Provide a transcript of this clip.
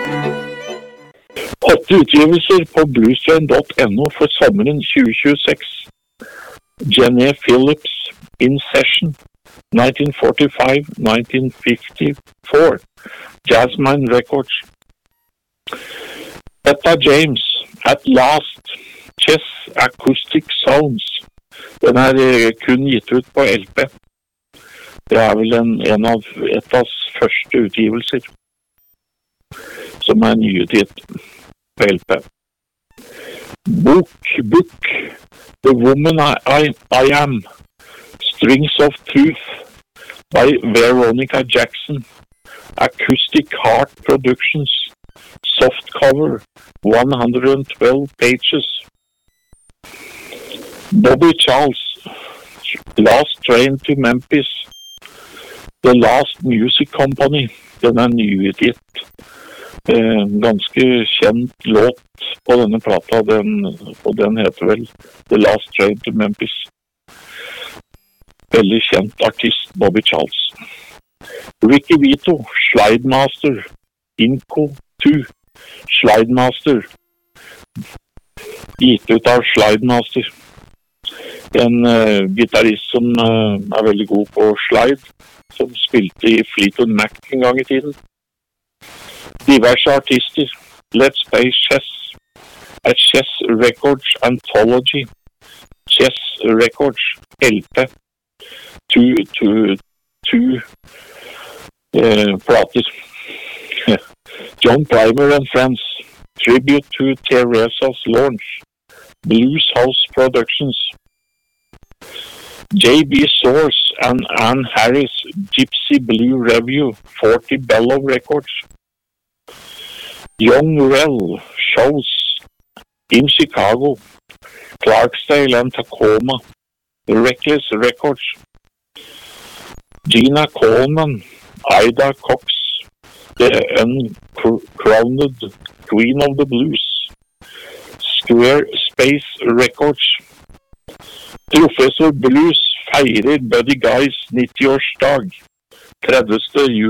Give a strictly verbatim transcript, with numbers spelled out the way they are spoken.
Åtte utgivelser på bluestrain dot no for sommeren tjue tjueseks. Jenny Phillips, In Session, nineteen forty-five to nineteen fifty-four, Jasmine Records. Etta James, At Last, Chess Acoustic Sounds. Den er kun gitt ut på L P. Det er vel en, en av Ettas første utgivelser som er nyutgitt på L P. Book, Book, The Woman I, I, I Am, Strings of Truth by Veronica Jackson, Acoustic Heart Productions, softcover, one hundred twelve pages. Bobby Charles, Last Train to Memphis, The Last Music Company, den er nyutgitt. Eh, ganske kjent låt på denne plata, den, og den heter vel The Last Train to Memphis. Veldig kjent artist, Bobby Charles. Ricky Vito, Slidemaster, Inco to, Slidemaster, gitt ut av Slidemaster. En uh, gitarrist som uh, er veldig god på slide, som spilte i Fleetwood Mac en gang i tiden. Diverse artister, Let's Play Chess, A Chess Records Anthology, Chess Records L P, to, to, to uh, plater. John Primer and Friends, Tribute to Teresa's Launch, Blues House Productions, J B Source and Ann Harris, Gypsy Blue Review, forty Bellow Records, Young Rell, Shows in Chicago, Clarksdale and Tacoma, Reckless Records, Gina Coleman, Ida Cox, The Uncrowned Queen of the Blues, Square Space Records. Professor Blues feirer Buddy Guys nitti-årsdag tredivte juni